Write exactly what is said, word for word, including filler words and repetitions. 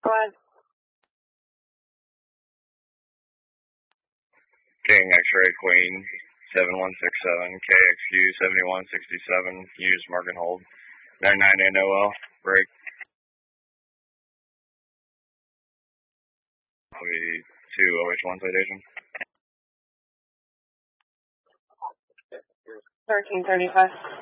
Go ahead. King X-ray Queen seven one six seven K X Q seventy-one sixty-seven. Use mark and hold. nine nine N O L. Break. I'll be two O H one citation. thirteen thirty-five.